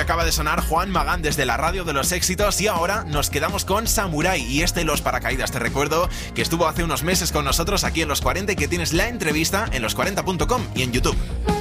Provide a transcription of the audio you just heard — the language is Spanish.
Acaba de sonar Juan Magán desde la radio de los éxitos y ahora nos quedamos con Samurai y Los Paracaídas. Te recuerdo que estuvo hace unos meses con nosotros aquí en Los 40 y que tienes la entrevista en los40.com y en YouTube.